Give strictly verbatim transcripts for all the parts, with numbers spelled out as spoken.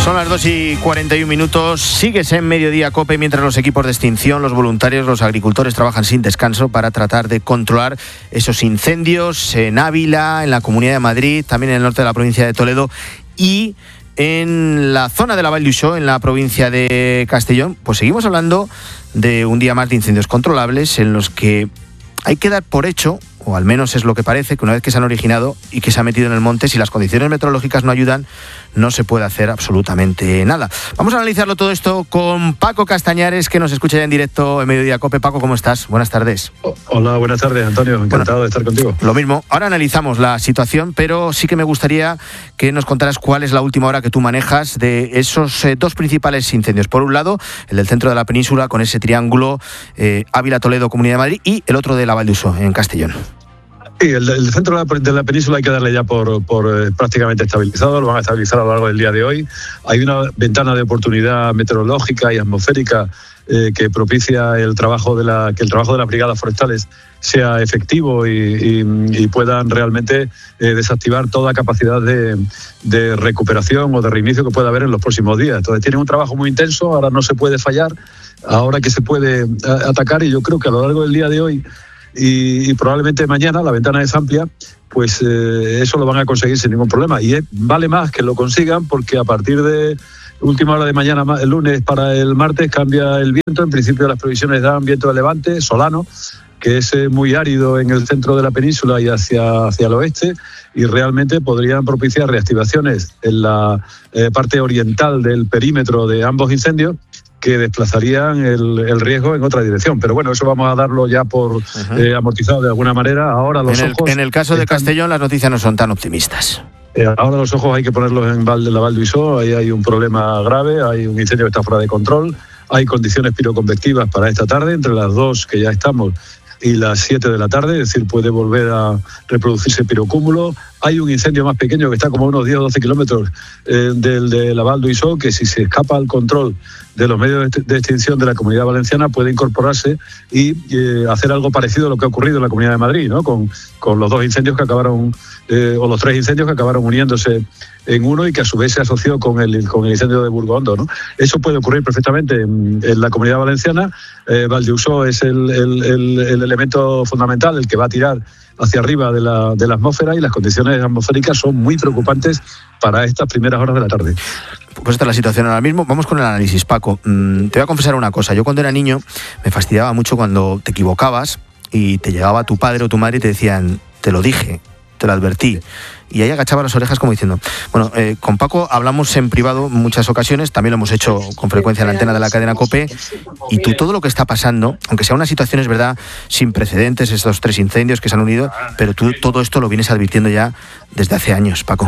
Son las dos y cuarenta y un minutos, sigues en Mediodía COPE mientras los equipos de extinción, los voluntarios, los agricultores trabajan sin descanso para tratar de controlar esos incendios en Ávila, en la Comunidad de Madrid, también en el norte de la provincia de Toledo y en la zona de la Vall d'Uixó, en la provincia de Castellón. Pues seguimos hablando de un día más de incendios controlables en los que hay que dar por hecho, o al menos es lo que parece, que una vez que se han originado y que se ha metido en el monte, si las condiciones meteorológicas no ayudan, no se puede hacer absolutamente nada. Vamos a analizarlo todo esto con Paco Castañares, que nos escucha ya en directo en Mediodía COPE. Paco, ¿cómo estás? Buenas tardes. Hola, buenas tardes, Antonio. Encantado bueno, de estar contigo. Lo mismo. Ahora analizamos la situación, pero sí que me gustaría que nos contaras cuál es la última hora que tú manejas de esos eh, dos principales incendios. Por un lado, el del centro de la península, con ese triángulo eh, Ávila, Toledo, Comunidad de Madrid, y el otro de la Vall d'Uixó, en Castellón. Sí, el, el centro de la, de la península hay que darle ya por, por eh, prácticamente estabilizado, lo van a estabilizar a lo largo del día de hoy. Hay una ventana de oportunidad meteorológica y atmosférica eh, que propicia el trabajo de la, que el trabajo de las brigadas forestales sea efectivo y, y, y puedan realmente eh, desactivar toda capacidad de, de recuperación o de reinicio que pueda haber en los próximos días. Entonces tienen un trabajo muy intenso, ahora no se puede fallar, ahora que se puede a, atacar, y yo creo que a lo largo del día de hoy Y, y probablemente mañana, la ventana es amplia, pues eh, eso lo van a conseguir sin ningún problema. Y es, vale más que lo consigan, porque a partir de última hora de mañana, el lunes para el martes, cambia el viento. En principio las previsiones dan viento de levante, solano, que es eh, muy árido en el centro de la península y hacia, hacia el oeste, y realmente podrían propiciar reactivaciones en la eh, parte oriental del perímetro de ambos incendios, que desplazarían el, el riesgo en otra dirección. Pero bueno, eso vamos a darlo ya por uh-huh. eh, amortizado de alguna manera. Ahora los en el, ojos... En el caso de están... Castellón, las noticias no son tan optimistas. Eh, ahora los ojos hay que ponerlos en Val de la Vall d'Uixó. Ahí hay un problema grave, hay un incendio que está fuera de control, hay condiciones piroconvectivas para esta tarde, entre las dos que ya estamos y las siete de la tarde, es decir, puede volver a reproducirse pirocúmulo. Hay un incendio más pequeño que está como a unos diez o doce kilómetros eh, del de la Vall d'Uixó, que si se escapa al control de los medios de extinción de la Comunidad Valenciana puede incorporarse y eh, hacer algo parecido a lo que ha ocurrido en la Comunidad de Madrid, ¿no? Con, con los dos incendios que acabaron, eh, o los tres incendios que acabaron uniéndose en uno y que a su vez se asoció con el, con el incendio de Burgondo, ¿no? Eso puede ocurrir perfectamente en, en la Comunidad Valenciana. Eh, Vall d'Uixó es el, el, el, el elemento fundamental, el que va a tirar hacia arriba de la, de la atmósfera, y las condiciones atmosféricas son muy preocupantes para estas primeras horas de la tarde. Pues esta es la situación ahora mismo. Vamos con el análisis, Paco. Mm, te voy a confesar una cosa. Yo cuando era niño me fastidiaba mucho cuando te equivocabas y te llegaba tu padre o tu madre y te decían, te lo dije, te lo advertí. Y ahí agachaba las orejas como diciendo... Bueno, eh, con Paco hablamos en privado en muchas ocasiones, también lo hemos hecho con frecuencia en la antena de la cadena COPE, y tú todo lo que está pasando, aunque sea una situación, es verdad, sin precedentes, estos tres incendios que se han unido, pero tú todo esto lo vienes advirtiendo ya desde hace años, Paco.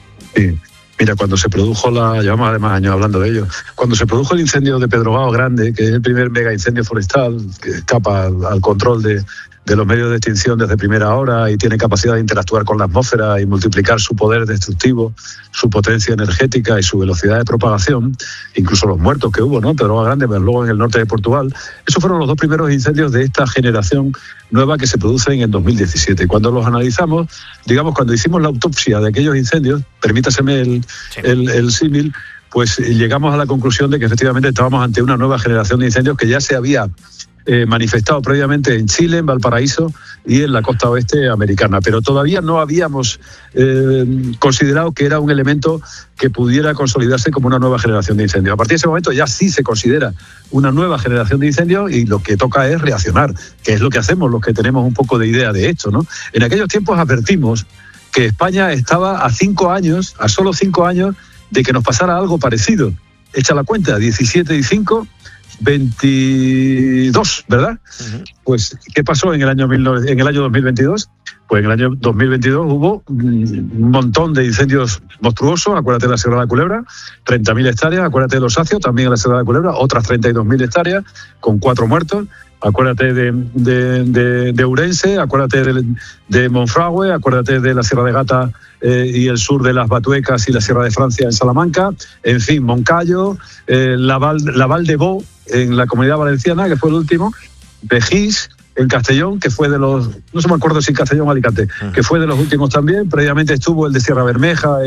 Sí. Mira, cuando se produjo la... Llevamos además años hablando de ello. Cuando se produjo el incendio de Pedrogao Grande, que es el primer mega incendio forestal que escapa al, al control de, de los medios de extinción desde primera hora y tiene capacidad de interactuar con la atmósfera y multiplicar su poder destructivo, su potencia energética y su velocidad de propagación, incluso los muertos que hubo, ¿no? Pedrogao Grande, pero luego en el norte de Portugal. Esos fueron los dos primeros incendios de esta generación nueva que se producen en dos mil diecisiete. Cuando los analizamos, digamos, cuando hicimos la autopsia de aquellos incendios, permítaseme el, sí. el, el símil, pues llegamos a la conclusión de que efectivamente estábamos ante una nueva generación de incendios que ya se había eh, manifestado previamente en Chile, en Valparaíso y en la costa oeste americana, pero todavía no habíamos eh, considerado que era un elemento que pudiera consolidarse como una nueva generación de incendios. A partir de ese momento ya sí se considera una nueva generación de incendios y lo que toca es reaccionar, que es lo que hacemos los que tenemos un poco de idea de esto, ¿no? En aquellos tiempos advertimos que España estaba a cinco años, a solo cinco años, de que nos pasara algo parecido. Echa la cuenta, diecisiete y cinco, veintidós, ¿verdad? Uh-huh. Pues, ¿qué pasó en el año en el año dos mil veintidós? Pues en el año dos mil veintidós hubo un montón de incendios monstruosos. Acuérdate de la Sierra de la Culebra, treinta mil hectáreas. Acuérdate de los Acios, también en la Sierra de la Culebra, otras treinta y dos mil hectáreas, con cuatro muertos. Acuérdate de, de, de, de Ourense, acuérdate de, de Monfragüe, acuérdate de la Sierra de Gata eh, y el sur de las Batuecas y la Sierra de Francia en Salamanca, en fin, Moncayo, eh, la, Val, la Val de Bo en la Comunidad Valenciana, que fue el último, Begís en Castellón, que fue de los, no se me acuerdo si Castellón o Alicante, uh-huh. que fue de los últimos también. Previamente estuvo el de Sierra Bermeja en,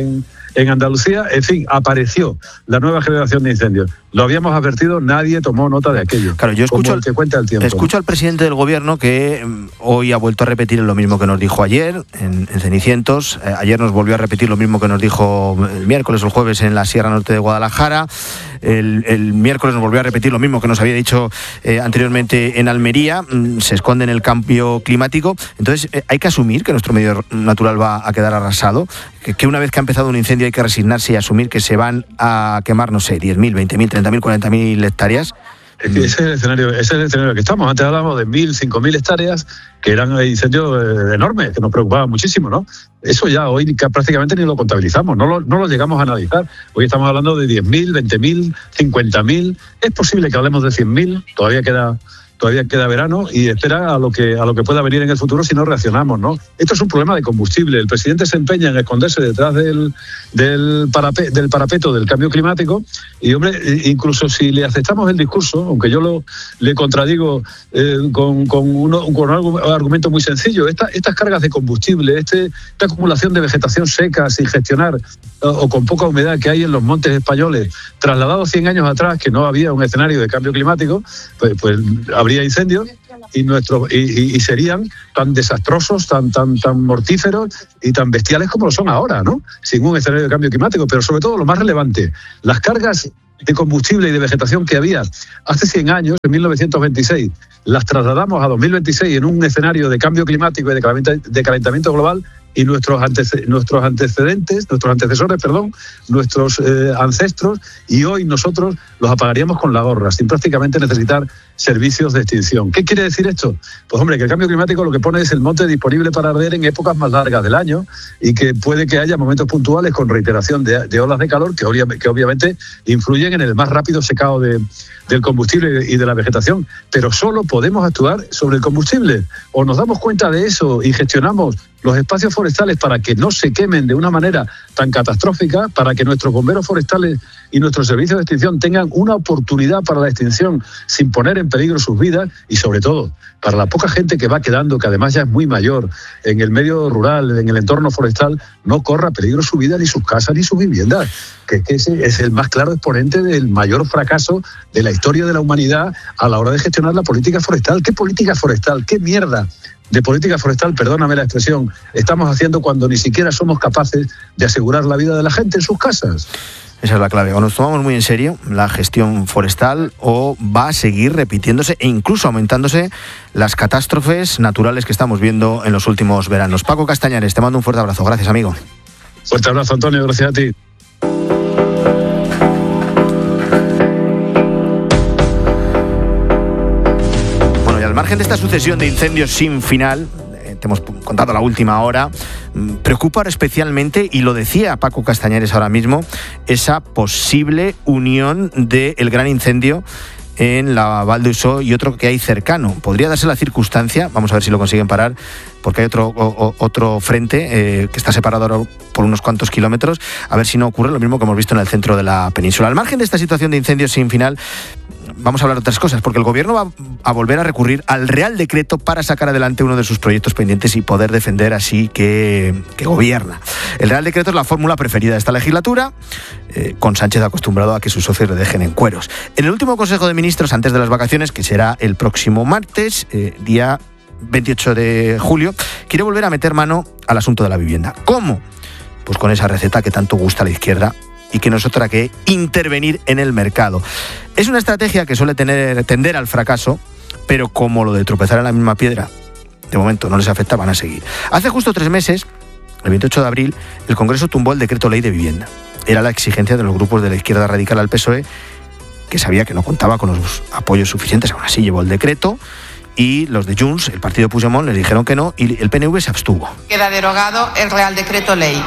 en Andalucía, en fin, apareció la nueva generación de incendios. Lo habíamos advertido, nadie tomó nota de aquello. Claro, yo escucho, el que cuenta el tiempo, escucho ¿no? al presidente del gobierno que hoy ha vuelto a repetir lo mismo que nos dijo ayer en, en Cenicientos. Eh, ayer nos volvió a repetir lo mismo que nos dijo el miércoles o el jueves en la Sierra Norte de Guadalajara. El, el miércoles nos volvió a repetir lo mismo que nos había dicho eh, anteriormente en Almería. Se esconde en el cambio climático. Entonces eh, hay que asumir que nuestro medio natural va a quedar arrasado, que, que una vez que ha empezado un incendio hay que resignarse y asumir que se van a quemar, no sé, diez mil, veinte mil, treinta mil, cuarenta mil hectáreas. Es que ese es el escenario, ese es el escenario que estamos. Antes hablábamos de mil, cinco mil hectáreas, que eran incendios eh, enormes, que nos preocupaban muchísimo, ¿no? Eso ya hoy prácticamente ni lo contabilizamos, no lo, no lo llegamos a analizar. Hoy estamos hablando de diez mil, veinte mil, cincuenta mil. Es posible que hablemos de cien mil, todavía queda... Todavía queda verano y espera a lo que a lo que pueda venir en el futuro si no reaccionamos, ¿no? Esto es un problema de combustible. El presidente se empeña en esconderse detrás del del, parape, del parapeto del cambio climático y, hombre, incluso si le aceptamos el discurso, aunque yo lo le contradigo eh, con, con, uno, con un argumento muy sencillo, esta, estas cargas de combustible, este, esta acumulación de vegetación seca sin gestionar o, o con poca humedad que hay en los montes españoles, trasladados cien años atrás, que no había un escenario de cambio climático, pues, pues habría incendios y nuestros y, y, y serían tan desastrosos, tan tan tan mortíferos y tan bestiales como lo son ahora, ¿no? Sin un escenario de cambio climático, pero sobre todo lo más relevante, las cargas de combustible y de vegetación que había hace cien años, en mil novecientos veintiséis, las trasladamos a dos mil veintiséis en un escenario de cambio climático y de calentamiento, de calentamiento global. Y nuestros, antece- nuestros antecedentes, nuestros antecesores, perdón, nuestros eh, ancestros, y hoy nosotros los apagaríamos con la gorra, sin prácticamente necesitar servicios de extinción. ¿Qué quiere decir esto? Pues hombre, que el cambio climático lo que pone es el monte disponible para arder en épocas más largas del año y que puede que haya momentos puntuales con reiteración de, de olas de calor que, obvia- que obviamente influyen en el más rápido secado de, del combustible y de la vegetación. Pero solo podemos actuar sobre el combustible. O nos damos cuenta de eso y gestionamos los espacios forestales para que no se quemen de una manera tan catastrófica, para que nuestros bomberos forestales y nuestros servicios de extinción tengan una oportunidad para la extinción sin poner en peligro sus vidas y, sobre todo, para la poca gente que va quedando, que además ya es muy mayor, en el medio rural, en el entorno forestal, no corra peligro su vida, ni sus casas, ni sus viviendas. Que, que ese es el más claro exponente del mayor fracaso de la historia de la humanidad a la hora de gestionar la política forestal. ¿Qué política forestal? ¿Qué mierda de política forestal, perdóname la expresión, estamos haciendo cuando ni siquiera somos capaces de asegurar la vida de la gente en sus casas? Esa es la clave. O nos tomamos muy en serio la gestión forestal o va a seguir repitiéndose e incluso aumentándose las catástrofes naturales que estamos viendo en los últimos veranos. Paco Castañares, te mando un fuerte abrazo. Gracias, amigo. Fuerte abrazo, Antonio. Gracias a ti. Bueno, y al margen de esta sucesión de incendios sin final, te hemos contado la última hora, preocupa ahora especialmente, y lo decía Paco Castañares ahora mismo, esa posible unión del gran incendio en la Val d'Uixó y otro que hay cercano. Podría darse la circunstancia, vamos a ver si lo consiguen parar, porque hay otro, o, otro frente eh, que está separado ahora por unos cuantos kilómetros, a ver si no ocurre lo mismo que hemos visto en el centro de la península. Al margen de esta situación de incendios sin final, vamos a hablar de otras cosas, porque el gobierno va a volver a recurrir al Real Decreto para sacar adelante uno de sus proyectos pendientes y poder defender así que, que gobierna. El Real Decreto es la fórmula preferida de esta legislatura, eh, con Sánchez acostumbrado a que sus socios le dejen en cueros. En el último Consejo de Ministros, antes de las vacaciones, que será el próximo martes, eh, día veintiocho de julio, quiere volver a meter mano al asunto de la vivienda. ¿Cómo? Pues con esa receta que tanto gusta a la izquierda y que no es otra que intervenir en el mercado. Es una estrategia que suele tener, tender al fracaso, pero como lo de tropezar en la misma piedra, de momento no les afecta, van a seguir. Hace justo tres meses, el veintiocho de abril, el Congreso tumbó el decreto ley de vivienda. Era la exigencia de los grupos de la izquierda radical al P S O E, que sabía que no contaba con los apoyos suficientes, aún así llevó el decreto, y los de Junts, el partido Puigdemont, les dijeron que no, y el P N V se abstuvo. Queda derogado el Real Decreto Ley.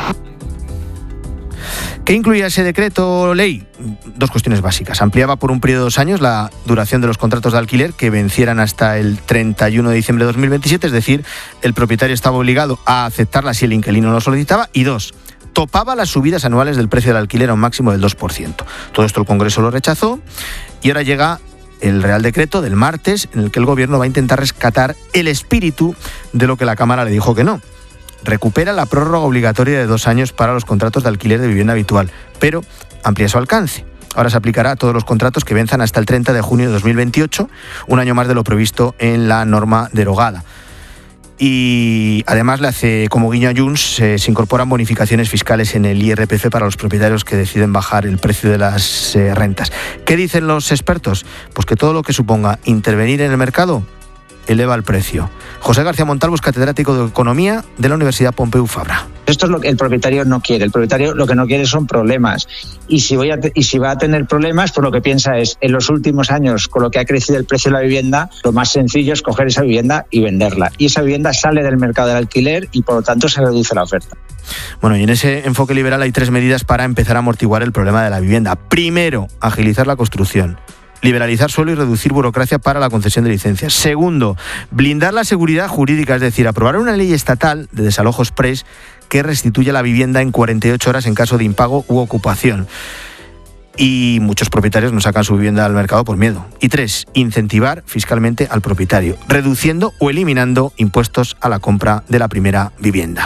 ¿Qué incluía ese decreto ley? Dos cuestiones básicas. Ampliaba por un periodo de dos años la duración de los contratos de alquiler que vencieran hasta el treinta y uno de diciembre de dos mil veintisiete, es decir, el propietario estaba obligado a aceptarla si el inquilino lo solicitaba. Y dos, topaba las subidas anuales del precio del alquiler a un máximo del dos por ciento. Todo esto el Congreso lo rechazó y ahora llega el Real Decreto del martes, en el que el Gobierno va a intentar rescatar el espíritu de lo que la Cámara le dijo que no. recupera la prórroga obligatoria de dos años para los contratos de alquiler de vivienda habitual, pero amplía su alcance. Ahora se aplicará a todos los contratos que venzan hasta el treinta de junio de dos mil veintiocho, un año más de lo previsto en la norma derogada. Y además le hace como guiño a Junts, eh, se incorporan bonificaciones fiscales en el I R P F para los propietarios que deciden bajar el precio de las eh, rentas. ¿Qué dicen los expertos? Pues que todo lo que suponga intervenir en el mercado eleva el precio. José García Montalvo es catedrático de Economía de la Universidad Pompeu Fabra. Esto es lo que el propietario no quiere. El propietario lo que no quiere son problemas. Y si, voy a te- y si va a tener problemas, pues lo que piensa es, en los últimos años, con lo que ha crecido el precio de la vivienda, lo más sencillo es coger esa vivienda y venderla. Y esa vivienda sale del mercado del alquiler y, por lo tanto, se reduce la oferta. Bueno, y en ese enfoque liberal hay tres medidas para empezar a amortiguar el problema de la vivienda. Primero, agilizar la construcción. Liberalizar suelo y reducir burocracia para la concesión de licencias. Segundo, blindar la seguridad jurídica, es decir, aprobar una ley estatal de desalojos exprés que restituya la vivienda en cuarenta y ocho horas en caso de impago u ocupación. Y muchos propietarios no sacan su vivienda al mercado por miedo. Y tres, incentivar fiscalmente al propietario, reduciendo o eliminando impuestos a la compra de la primera vivienda.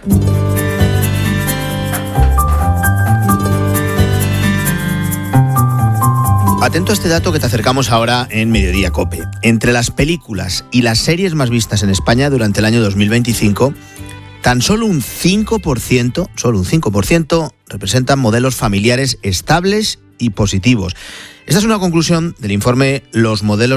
Atento a este dato que te acercamos ahora en Mediodía COPE. Entre las películas y las series más vistas en España durante el año dos mil veinticinco, tan solo un cinco por ciento, solo un cinco por ciento representan modelos familiares estables y positivos. Esta es una conclusión del informe Los modelos